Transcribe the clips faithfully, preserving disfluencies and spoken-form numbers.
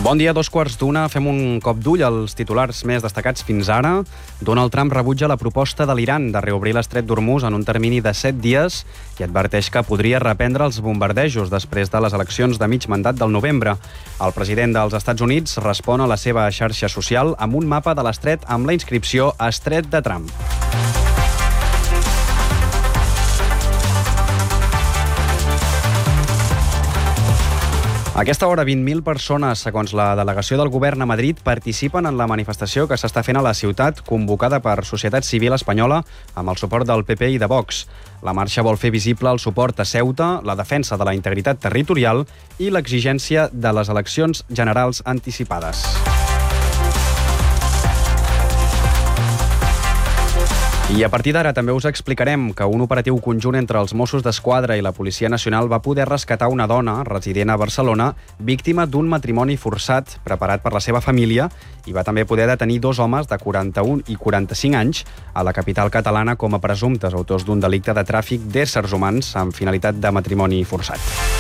Bon dia, dos quarts d'una. Fem un cop d'ull als titulars més destacats fins ara. Donald Trump rebutja la proposta de l'Iran de reobrir l'estret d'Hormuz en un termini de set dies i adverteix que podria reprendre els bombardejos després de les eleccions de mig mandat del novembre. El president dels Estats Units respon a la seva xarxa social amb un mapa de l'estret amb la inscripció Estret de Trump. A aquesta hora, vint mil persones, segons la delegació del govern a Madrid, participen en la manifestació que s'està fent a la ciutat, convocada per Societat Civil Espanyola amb el suport del P P i de Vox. La marxa vol fer visible el suport a Ceuta, la defensa de la integritat territorial i l'exigència de les eleccions generals anticipades. I a partir d'ara també us explicarem que un operatiu conjunt entre els Mossos d'Esquadra i la Policia Nacional va poder rescatar una dona resident a Barcelona víctima d'un matrimoni forçat preparat per la seva família i va també poder detenir dos homes de quaranta-un i quaranta-cinc anys a la capital catalana com a presumptes autors d'un delicte de tràfic d'éssers humans amb finalitat de matrimoni forçat.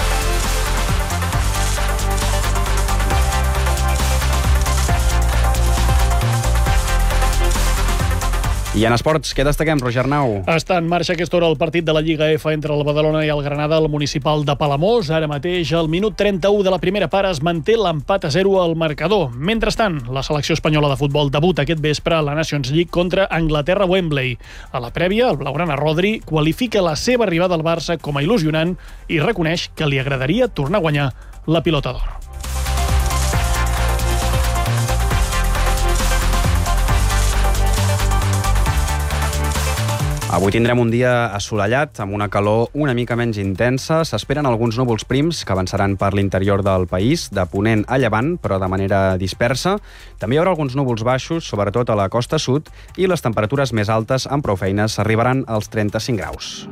I en esports, què destaquem, Roger Arnau? Està en marxa a aquesta hora el partit de la Lliga F entre el Badalona i el Granada al municipal de Palamós. Ara mateix, al minut trenta-u de la primera part, es manté l'empat a zero al marcador. Mentrestant, la selecció espanyola de futbol debuta aquest vespre a la Nations League contra Anglaterra Wembley. A la prèvia, el blaugrana Rodri qualifica la seva arribada al Barça com a il·lusionant i reconeix que li agradaria tornar a guanyar la pilota d'or. Avui tindrem un dia assolellat, amb una calor una mica menys intensa. S'esperen alguns núvols prims que avançaran per l'interior del país, de ponent a llevant, però de manera dispersa. També hi haurà alguns núvols baixos, sobretot a la costa sud, i les temperatures més altes, amb prou feines, arribaran als trenta-cinc graus.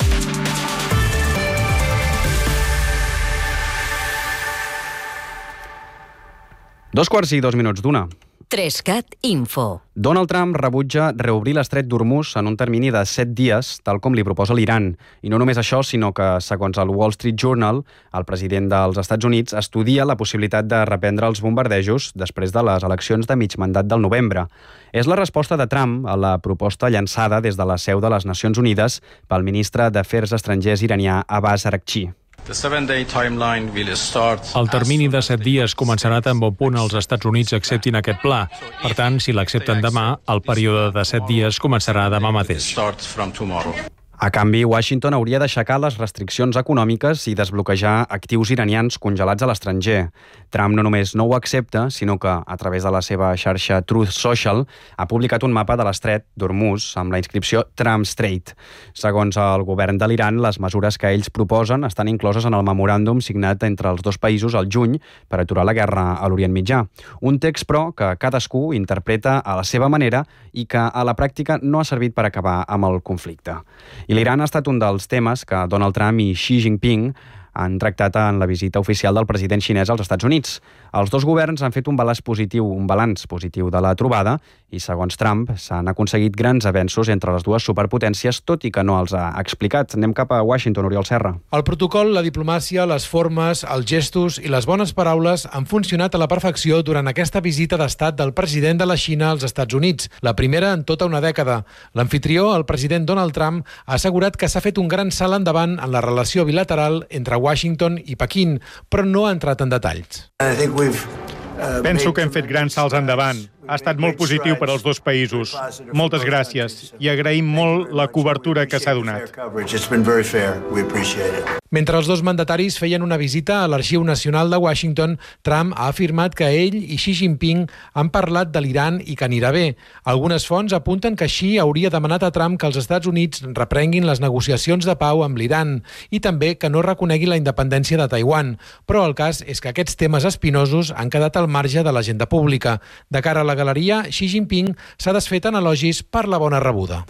Dos quarts i dos minuts d'una. Trescat Info. Donald Trump rebutja reobrir l'estret d'Hormuz en un termini de set dies, tal com li proposa l'Iran. I no només això, sinó que, segons el Wall Street Journal, el president dels Estats Units estudia la possibilitat de reprendre els bombardejos després de les eleccions de mig mandat del novembre. És la resposta de Trump a la proposta llançada des de la seu de les Nacions Unides pel ministre d'Afers Estrangers iranià Abbas Araghchi. El termini de set dies començarà tan bon punt els Estats Units acceptin aquest pla. Per tant, si l'accepten demà, el període de set dies començarà demà mateix. A canvi, Washington hauria d'aixecar les restriccions econòmiques i desbloquejar actius iranians congelats a l'estranger. Trump no només no ho accepta, sinó que, a través de la seva xarxa Truth Social, ha publicat un mapa de l'estret d'Hormuz amb la inscripció Trump Strait. Segons el govern de l'Iran, les mesures que ells proposen estan incloses en el memoràndum signat entre els dos països al juny per aturar la guerra a l'Orient Mitjà. Un text, però, que cadascú interpreta a la seva manera i que a la pràctica no ha servit per acabar amb el conflicte. I l'Iran ha estat un dels temes que Donald Trump i Xi Jinping han tractat en la visita oficial del president xinès als Estats Units. Els dos governs han fet un balanç positiu, un balanç positiu de la trobada i, segons Trump, s'han aconseguit grans avenços entre les dues superpotències, tot i que no els ha explicat. Anem cap a Washington, Oriol Serra. El protocol, la diplomàcia, les formes, els gestos i les bones paraules han funcionat a la perfecció durant aquesta visita d'estat del president de la Xina als Estats Units, la primera en tota una dècada. L'anfitrió, el president Donald Trump, ha assegurat que s'ha fet un gran salt endavant en la relació bilateral entre Washington i Pequín, però no ha entrat en detalls. Penso que hem fet grans salts endavant. Ha estat molt positiu per als dos països. Moltes gràcies i agraïm molt la cobertura que s'ha donat. Mentre els dos mandataris feien una visita a l'Arxiu Nacional de Washington, Trump ha afirmat que ell i Xi Jinping han parlat de l'Iran i que anirà bé. Algunes fonts apunten que Xi hauria demanat a Trump que els Estats Units reprenguin les negociacions de pau amb l'Iran i també que no reconegui la independència de Taiwan. Però el cas és que aquests temes espinosos han quedat al marge de l'agenda pública. De cara a la galeria, Xi Jinping s'ha desfet en elogis per la bona rebuda.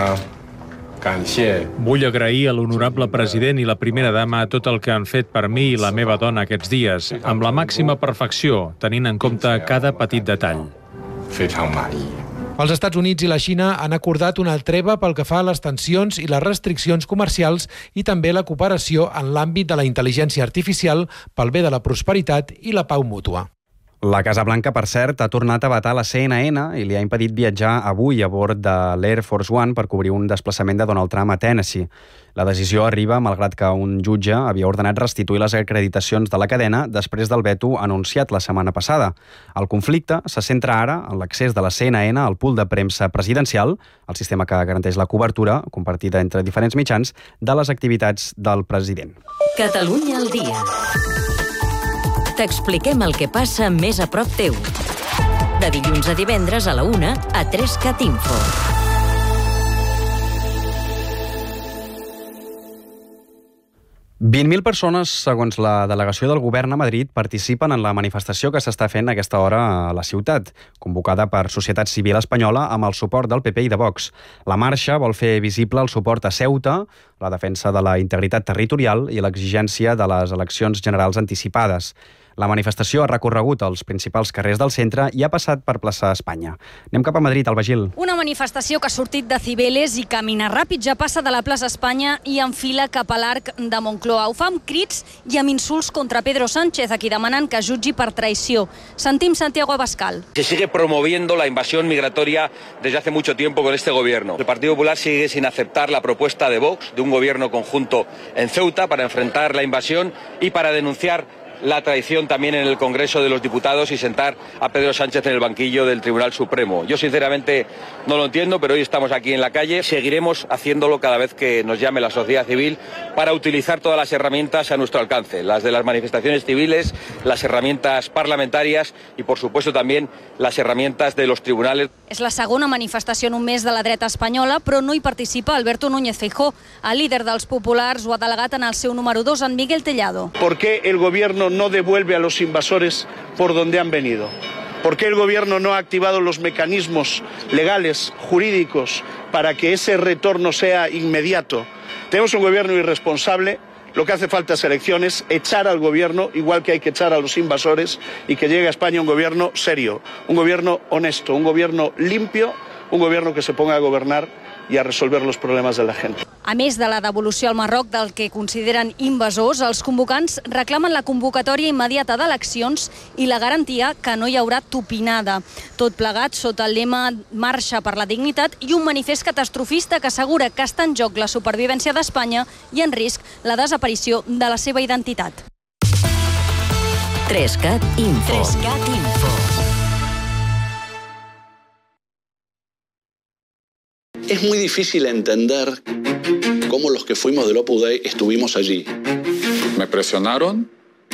Vull agrair a l'honorable president i la primera dama tot el que han fet per mi i la meva dona aquests dies, amb la màxima perfecció, tenint en compte cada petit detall. Els Estats Units i la Xina han acordat una treva pel que fa a les tensions i les restriccions comercials i també la cooperació en l'àmbit de la intel·ligència artificial pel bé de la prosperitat i la pau mútua. La Casa Blanca, per cert, ha tornat a vetar la C N N i li ha impedit viatjar avui a bord de l'Air Force One per cobrir un desplaçament de Donald Trump a Tennessee. La decisió arriba malgrat que un jutge havia ordenat restituir les acreditacions de la cadena després del veto anunciat la setmana passada. El conflicte se centra ara en l'accés de la C N N al pool de premsa presidencial, el sistema que garanteix la cobertura, compartida entre diferents mitjans, de les activitats del president. Catalunya al dia. T'expliquem el que passa més a prop teu. De dilluns a divendres a la una a tres cat info. vint mil persones, segons la delegació del govern a Madrid, participen en la manifestació que s'està fent a aquesta hora a la ciutat, convocada per Societat Civil Espanyola amb el suport del P P i de Vox. La marxa vol fer visible el suport a Ceuta, la defensa de la integritat territorial i l'exigència de les eleccions generals anticipades. La manifestació ha recorregut els principals carrers del centre i ha passat per plaça Espanya. Anem cap a Madrid, Alba Gil. Una manifestació que ha sortit de Cibeles i camina ràpid, ja passa de la plaça Espanya i enfila cap a l'arc de Moncloa. Ho fa amb crits i amb insults contra Pedro Sánchez, a qui demanen que jutgi per traïció. Sentim Santiago Abascal. Se sigue promoviendo la invasión migratoria desde hace mucho tiempo con este gobierno. El Partido Popular sigue sin aceptar la propuesta de Vox de un gobierno conjunto en Ceuta para enfrentar la invasión y para denunciar la traición también en el Congreso de los Diputados y sentar a Pedro Sánchez en el banquillo del Tribunal Supremo. Yo sinceramente no lo entiendo, pero hoy estamos aquí en la calle. Seguiremos haciéndolo cada vez que nos llame la sociedad civil para utilizar todas las herramientas a nuestro alcance, las de las manifestaciones civiles, las herramientas parlamentarias y, por supuesto, también las herramientas de los tribunales. És la segona manifestació en un mes de la dreta espanyola, però no hi participa Alberto Núñez Feijóo. El líder dels populars ho ha delegat en el seu número dos, en Miguel Tellado. ¿Por qué el gobierno no devuelve a los invasores por donde han venido? ¿Por qué el gobierno no ha activado los mecanismos legales, jurídicos, para que ese retorno sea inmediato? Tenemos un gobierno irresponsable. Lo que hace falta es elecciones, echar al gobierno, igual que hay que echar a los invasores, y que llegue a España un gobierno serio, un gobierno honesto, un gobierno limpio, un gobierno que se ponga a gobernar i a resolver els problemes de la gent. A més de la devolució al Marroc del que consideren invasors, els convocants reclamen la convocatòria immediata d'eleccions i la garantia que no hi haurà tupinada. Tot plegat sota el lema Marxa per la dignitat i un manifest catastrofista que assegura que està en joc la supervivència d'Espanya i en risc la desaparició de la seva identitat. tres cat info. tres cat info. Es muy difícil entender cómo los que fuimos del Opus Dei estuvimos allí. Me presionaron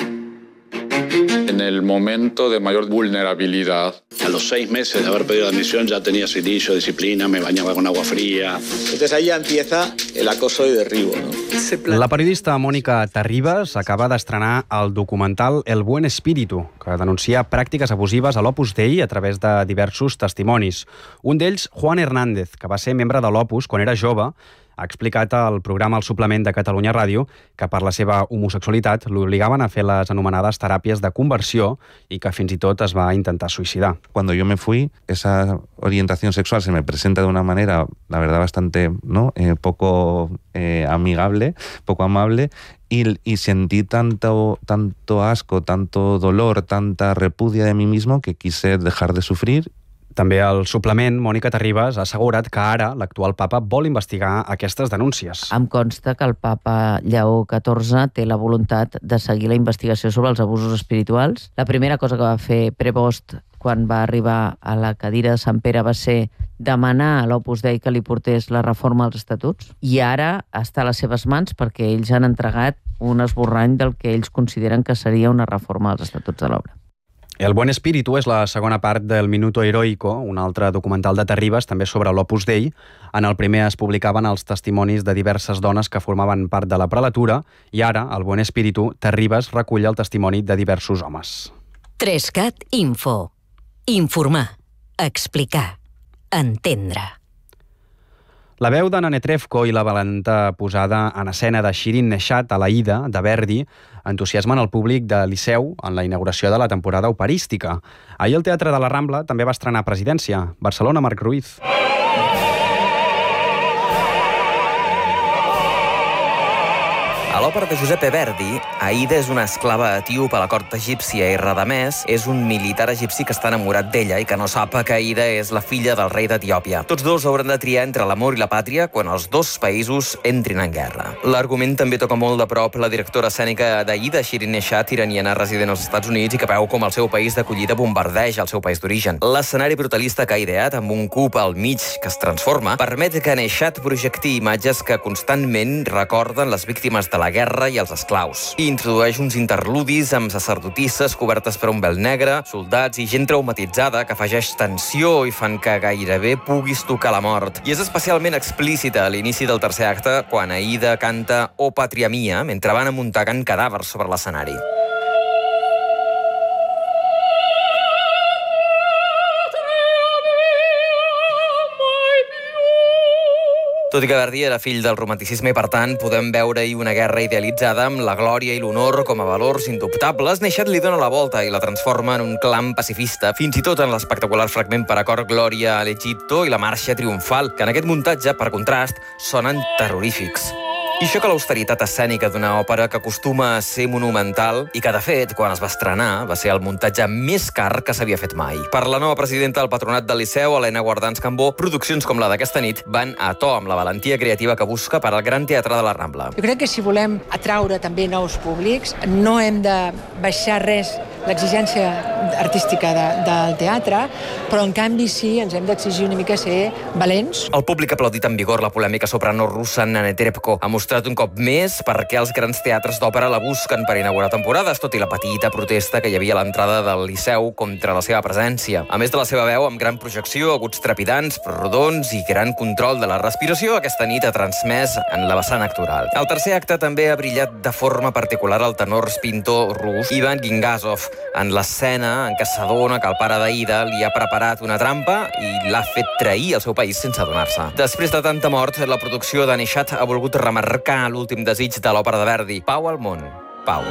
en el momento de mayor vulnerabilidad. A los seis meses de haber pedido la admisión ya tenía silicio, disciplina, me bañaba con agua fría. Entonces ahí ya empieza el acoso y derribo, ¿no? La periodista Mònica Terribas acaba d'estrenar el documental El Buen Espíritu, que denuncia pràctiques abusives a l'Opus Dei a través de diversos testimonis. Un d'ells, Juan Hernández, que va ser membre de l'Opus quan era jove, ha explicat al programa El Suplement de Catalunya Ràdio que per la seva homosexualitat l'obligaven a fer les anomenades teràpies de conversió i que fins i tot es va intentar suïcidar. Cuando yo me fui, esa orientación sexual se me presenta de una manera, la verdad, bastante ¿no? eh, poco eh, amigable, poco amable, y, y sentí tanto, tanto asco, tanto dolor, tanta repudia de mí mismo que quise dejar de sufrir. També al suplement, Mònica Terribas ha assegurat que ara l'actual papa vol investigar aquestes denúncies. Em consta que el papa Lleó catorze té la voluntat de seguir la investigació sobre els abusos espirituals. La primera cosa que va fer Prevost quan va arribar a la cadira de Sant Pere va ser demanar a l'Opus Dei que li portés la reforma als estatuts, i ara està a les seves mans perquè ells han entregat un esborrany del que ells consideren que seria una reforma als estatuts de l'obra. El Buen Espíritu és la segona part del Minuto Heroico, un altre documental de Terribas, també sobre l'Opus Dei. En el primer es publicaven els testimonis de diverses dones que formaven part de la prelatura i ara, el Buen Espíritu, Terribas recull el testimoni de diversos homes. tres cat info. Informar, explicar, entendre. La veu de Nenetrefko i la valenta posada en escena de Shirin Neshat a l'Aïda, de Verdi, entusiasmen el públic de Liceu en la inauguració de la temporada operística. Ahir el Teatre de la Rambla també va estrenar Presidència. Barcelona, Marc Ruiz. l'òpera de Giuseppe Verdi, Aida és una esclava etíop a la cort egípcia i Radamès és un militar egipci que està enamorat d'ella i que no sap que Aida és la filla del rei d'Etiòpia. Tots dos hauran de triar entre l'amor i la pàtria quan els dos països entrin en guerra. L'argument també toca molt de prop la directora escènica d'Aida, Shirin Neshat, iraniana resident als Estats Units i que veu com el seu país d'acollida bombardeja el seu país d'origen. L'escenari brutalista que ha ideat, amb un cub al mig que es transforma, permet que Neshat projecti imatges que constantment recorden les víctimes de la guerra i els esclaus. I introdueix uns interludis amb sacerdotisses cobertes per un vel negre, soldats i gent traumatitzada que afegeix tensió i fan que gairebé puguis tocar la mort. I és especialment explícita a l'inici del tercer acte, quan Aida canta O Patria Mia, mentre van amuntegant cadàvers sobre l'escenari. Tot i que Verdi era fill del romanticisme i, per tant, podem veure-hi una guerra idealitzada amb la glòria i l'honor com a valors indubtables, Neshat li dona la volta i la transforma en un clam pacifista, fins i tot en l'espectacular fragment per a cor Glòria a l'Egipto i la marxa triomfal, que en aquest muntatge, per contrast, sonen terrorífics. I això que l'austeritat escènica d'una òpera que acostuma a ser monumental i que, de fet, quan es va estrenar, va ser el muntatge més car que s'havia fet mai. Per la nova presidenta del Patronat del Liceu, Helena Guardans Cambó, produccions com la d'aquesta nit van a to amb la valentia creativa que busca per al Gran Teatre de la Rambla. Jo crec que si volem atraure també nous públics, no hem de baixar res l'exigència artística de, del teatre, però en canvi sí, ens hem d'exigir una mica ser valents. El públic ha aplaudit amb vigor la polèmica soprano russa Nana Terebko. Ha mostrat un cop més per què els grans teatres d'òpera la busquen per inaugurar temporades, tot i la petita protesta que hi havia a l'entrada del Liceu contra la seva presència. A més de la seva veu, amb gran projecció, aguts trepidants, rodons i gran control de la respiració, aquesta nit ha transmès en la vessant actoral. Al tercer acte també ha brillat de forma particular el tenor pintor rus Ivan Gingazov, en l'escena en què s'adona que el pare d'Aida li ha preparat una trampa i l'ha fet trair al seu país sense adonar-se. Després de tanta mort, la producció de Neshat ha volgut remarcar l'últim desig de l'òpera de Verdi: pau al món, pau.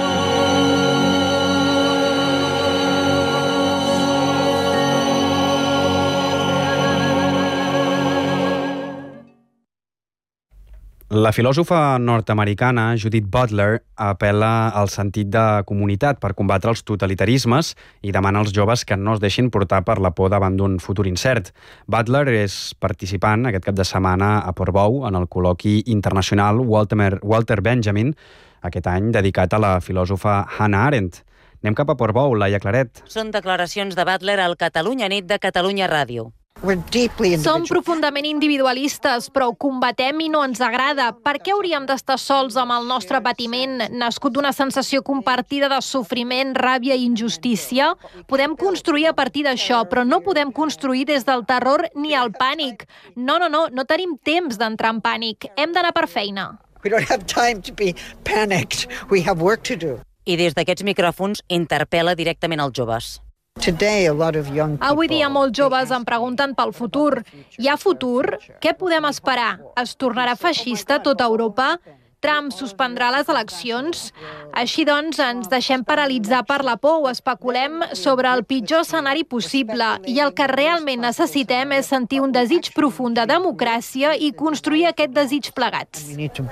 La filòsofa nord-americana Judith Butler apel·la al sentit de comunitat per combatre els totalitarismes i demana als joves que no es deixin portar per la por davant d'un futur incert. Butler és participant aquest cap de setmana a Portbou en el col·loqui internacional Walter, Walter Benjamin, aquest any dedicat a la filòsofa Hannah Arendt. Anem cap a Portbou, Laia Claret. Són declaracions de Butler al Catalunya Nit de Catalunya Ràdio. Som profundament individualistes, però ho combatem i no ens agrada. Per què hauríem d'estar sols amb el nostre patiment, nascut d'una sensació compartida de sofriment, ràbia i injustícia? Podem construir a partir d'això, però no podem construir des del terror ni el pànic. No, no, no, no tenim temps d'entrar en pànic. Hem d'anar per feina. We don't have time to be panicked. We have work to do. I des d'aquests micròfons interpel·la directament als joves. Avui dia molts joves em pregunten pel futur. Hi ha futur? Què podem esperar? Es tornarà feixista a tota Europa? Trump suspendrà les eleccions? Així doncs, ens deixem paralitzar per la por o especulem sobre el pitjor escenari possible. I el que realment necessitem és sentir un desig profund de democràcia i construir aquest desig plegats.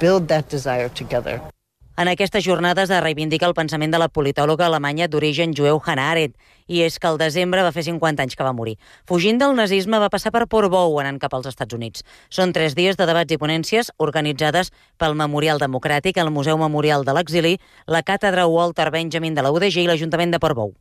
En aquestes jornades es reivindica el pensament de la politòloga alemanya d'origen jueu Hannah Arendt, i és que el desembre va fer cinquanta anys que va morir. Fugint del nazisme, va passar per Portbou anant cap als Estats Units. Són tres dies de debats i ponències organitzades pel Memorial Democràtic, el Museu Memorial de l'Exili, la Càtedra Walter Benjamin de la U D G i l'Ajuntament de Portbou.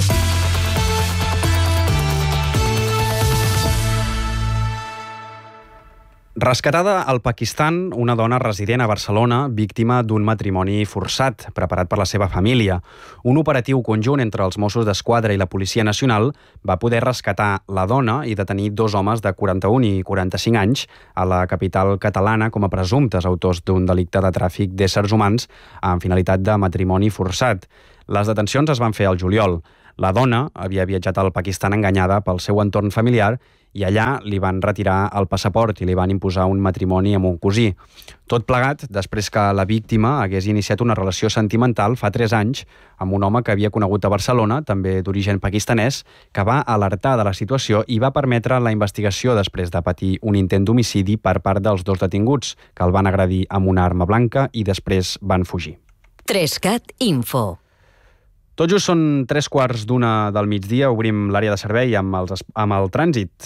Rescatada al Pakistan, una dona resident a Barcelona, víctima d'un matrimoni forçat, preparat per la seva família. Un operatiu conjunt entre els Mossos d'Esquadra i la Policia Nacional va poder rescatar la dona i detenir dos homes de quaranta-un i quaranta-cinc anys a la capital catalana com a presumptes autors d'un delicte de tràfic d'éssers humans amb finalitat de matrimoni forçat. Les detencions es van fer al juliol. La dona havia viatjat al Pakistan enganyada pel seu entorn familiar i allà li van retirar el passaport i li van imposar un matrimoni amb un cosí. Tot plegat després que la víctima hagués iniciat una relació sentimental fa tres anys amb un home que havia conegut a Barcelona, també d'origen pakistanès, que va alertar de la situació i va permetre la investigació després de patir un intent d'homicidi per part dels dos detinguts, que el van agredir amb una arma blanca i després van fugir. Trescat Info. Tot just són tres quarts d'una del migdia, obrim l'àrea de servei amb, els, amb el trànsit.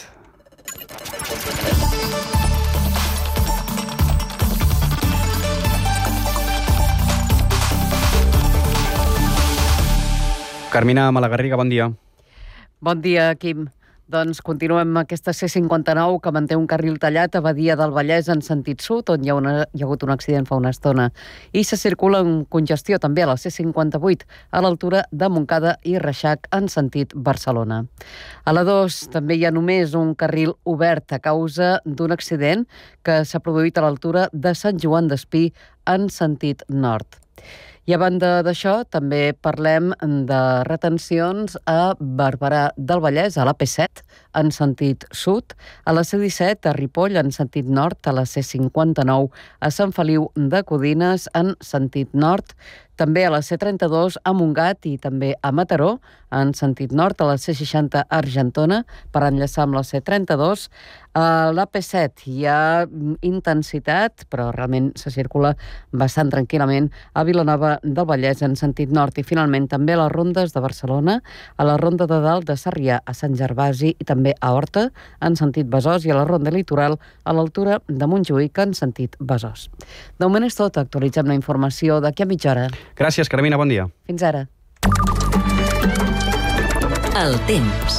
Carmina Malagarriga, bon dia. Bon dia, Quim. Doncs continuem amb aquesta C cinquanta-nou que manté un carril tallat a Badia del Vallès en sentit sud, on hi ha, una, hi ha hagut un accident fa una estona. I se circula en congestió també a la C cinquanta-vuit, a l'altura de Montcada i Reixac en sentit Barcelona. A la dos també hi ha només un carril obert a causa d'un accident que s'ha produït a l'altura de Sant Joan d'Espí en sentit nord. I a banda d'això, també parlem de retencions a Barberà del Vallès, a la P set, en sentit sud, a la C disset, a Ripoll, en sentit nord, a la C cinquanta-nou, a Sant Feliu de Codines, en sentit nord, també a la C trenta-dos, a Montgat i també a Mataró, en sentit nord, a la C seixanta, a Argentona, per enllaçar amb la C trenta-dos. A la P set hi ha intensitat, però realment se circula bastant tranquil·lament a Vilanova del Vallès, en sentit nord. I finalment també a les rondes de Barcelona, a la ronda de Dalt de Sarrià, a Sant Gervasi i també a Horta, en sentit Besòs, i a la ronda litoral a l'altura de Montjuïc, en sentit Besòs. De moment és tot. Actualitzem la informació d'aquí a mitja hora. Gràcies, Carmina, bon dia. Fins ara. El temps.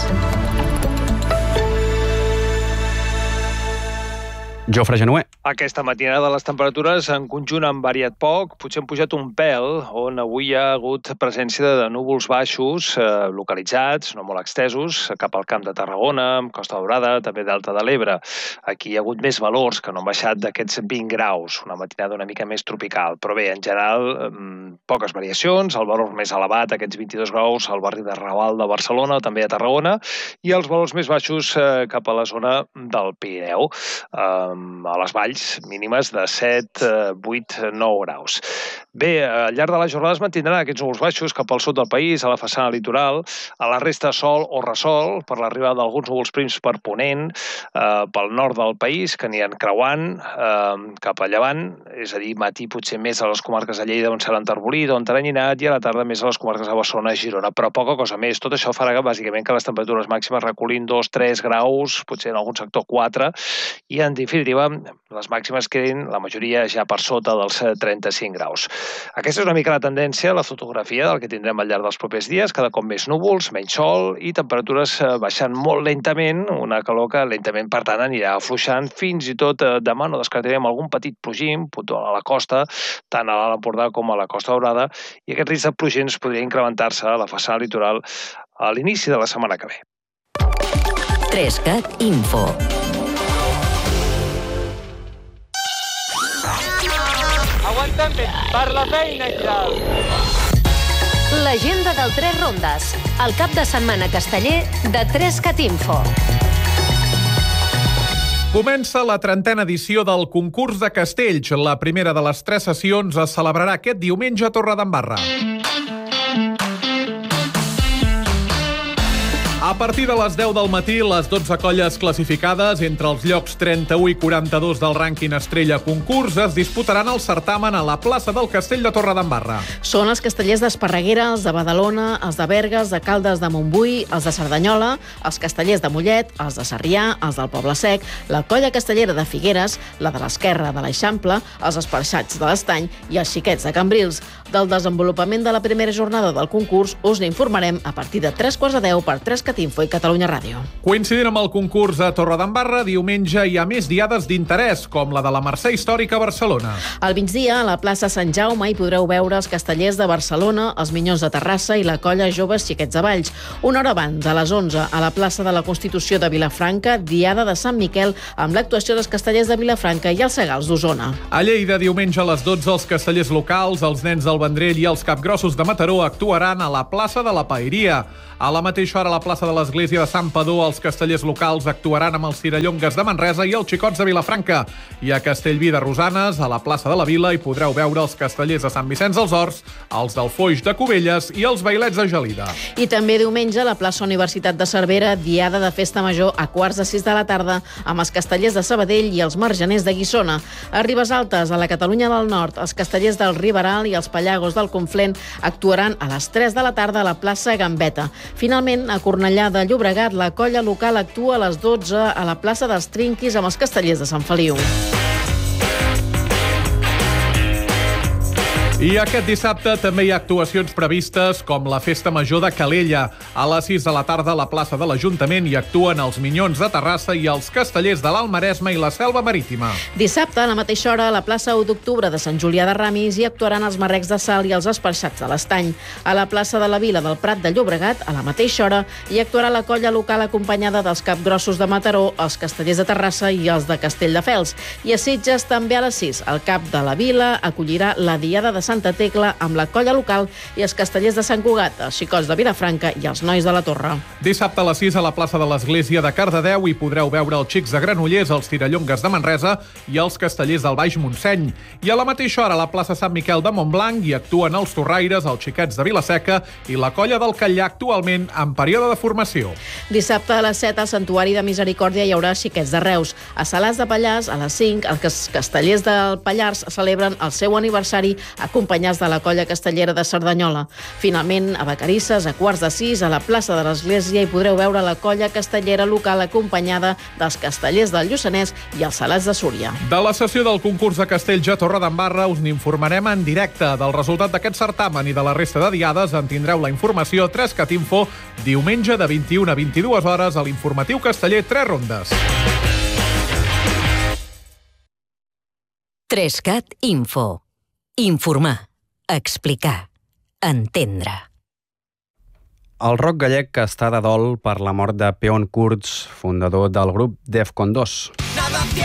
Jofre Genuer. Aquesta matinada les temperatures en conjunt han variat poc, potser han pujat un pèl, on avui hi ha hagut presència de núvols baixos eh, localitzats, no molt extesos, cap al Camp de Tarragona, Costa Daurada, també Delta de l'Ebre. Aquí hi ha hagut més valors que no han baixat d'aquests vint graus, una matinada una mica més tropical. Però bé, en general, eh, poques variacions, el valor més elevat, aquests vint-i-dos graus, al barri de Raval de Barcelona, també a Tarragona, i els valors més baixos eh, cap a la zona del Pirineu. Eh, a les valls mínimes de set, vuit, nou graus. Bé, al llarg de la jornada es mantindran aquests núvols baixos cap al sud del país, a la façana litoral, a la resta sol o ressol, per l'arribada d'alguns núvols prims per ponent, eh, pel nord del país, que aniran creuant eh, cap a llevant, és a dir, matí potser més a les comarques de Lleida, on serà enterbolit, on teranyinat, i a la tarda més a les comarques de Barcelona i Girona, però poca cosa més. Tot això farà bàsicament que les temperatures màximes reculin dos, tres graus, potser en algun sector quatre, i en definitiva les màximes quedin la majoria ja per sota dels trenta-cinc graus. Aquesta és una mica la tendència, la fotografia del que tindrem al llarg dels propers dies, cada cop més núvols, menys sol i temperatures baixant molt lentament, una calor que lentament per tant anirà afluixant, fins i tot demà no descartarem algun petit plogim a la costa, tant a l'Alt Empordà com a la Costa Daurada, i aquest risc de plogins podria incrementar-se a la façana litoral a l'inici de la setmana que ve. Trescat Info. Aguanten bé, per la feina, Xal! L'agenda del Tres Rondes, el cap de setmana casteller de Trescat Info. Comença la trentena edició del concurs de castells. La primera de les tres sessions es celebrarà aquest diumenge a Torredembarra. A partir de les deu del matí, les dotze colles classificades entre els llocs trenta-u i quaranta-dos del rànquing Estrella Concurs es disputaran el certamen a la plaça del Castell de Torredembarra. Són els castellers d'Esparreguera, els de Badalona, els de Berga, els de Caldes de Montbui, els de Cerdanyola, els castellers de Mollet, els de Sarrià, els del Poble Sec, la colla castellera de Figueres, la de l'Esquerra de l'Eixample, els esparxats de l'Estany i els xiquets de Cambrils. Del desenvolupament de la primera jornada del concurs us n'informarem a partir de tres quarts de deu per Trescat Info i Catalunya Ràdio. Coincidint amb el concurs a Torredembarra, diumenge hi ha més diades d'interès, com la de la Mercè Històrica a Barcelona. Al migdia, a la plaça Sant Jaume, hi podreu veure els castellers de Barcelona, els Minyons de Terrassa i la colla Joves Xiquets de Valls. Una hora abans, a les onze, a la plaça de la Constitució de Vilafranca, diada de Sant Miquel, amb l'actuació dels castellers de Vilafranca i els Segals d'Osona. A Lleida, diumenge a les dotze, els castellers locals, els nens del Vendrell i els capgrossos de Mataró actuaran a la plaça de la Paeria. A la mateixa hora, a la plaça plaça de l'església de Sant Padó, els castellers locals actuaran amb els Cirallongues de Manresa i els Xicots de Vilafranca. I a Castellví de Rosanes, a la plaça de la Vila, hi podreu veure els castellers de Sant Vicenç dels Horts, els del Foix de Cubelles i els bailets de Gelida. I també diumenge a la plaça Universitat de Cervera, diada de festa major a quarts de sis de la tarda amb els castellers de Sabadell i els marjaners de Guissona. A Ribes Altes, a la Catalunya del Nord, els castellers del Riberal i els Pallagos del Conflent actuaran a les tres de la tarda a la plaça Gambeta. Finalment, a Cornellà de Llobregat, la colla local actua a les dotze a la plaça dels Trinquis amb els castellers de Sant Feliu. I aquest dissabte també hi ha actuacions previstes com la Festa Major de Calella. A les sis de la tarda a la plaça de l'Ajuntament hi actuen els Minyons de Terrassa i els castellers de l'Alt Maresme i la Selva Marítima. Dissabte, a la mateixa hora, a la plaça u d'octubre de Sant Julià de Ramis hi actuaran els Marrecs de Sal i els Esparxats de l'Estany. A la plaça de la Vila del Prat de Llobregat, a la mateixa hora, hi actuarà la colla local acompanyada dels Capgrossos de Mataró, els castellers de Terrassa i els de Castelldefels. I a Sitges, també a les sis, el Cap de la Vila acollirà la Diada de Santa Tecla amb la colla local i els castellers de Sant Cugat, els Xicots de Vilafranca i els Nois de la Torre. Dissabte a les sis a la plaça de l'Església de Cardedeu hi podreu veure els Xics de Granollers, els Cirallongues de Manresa i els castellers del Baix Montseny. I a la mateixa hora a la plaça Sant Miquel de Montblanc hi actuen els Torraires, els Xiquets de Vilaseca i la colla del Catllà, actualment en període de formació. Dissabte a les set al Santuari de Misericòrdia hi haurà Xiquets de Reus. A Salàs de Pallars, a les cinc, els castellers del Pallars celebren el seu aniversari acompanyats de la colla castellera de Cerdanyola. Finalment, a Vacarisses, a quarts de sis, a la plaça de l'Església, hi podreu veure la colla castellera local acompanyada dels castellers del Lluçanès i els Salats de Súria. De la sessió del concurs de castells a Torredembarra us n'informarem en directe. Del resultat d'aquest certamen i de la resta de diades en tindreu la informació a Trescat Info diumenge de vint-i-una a vint-i-dues hores a l'informatiu casteller Tres Rondes. Trescat Info. Informar. Explicar. Entendre. El rock gallec que està de dol per la mort de Peon Kurtz, fundador del grup Defcon dos.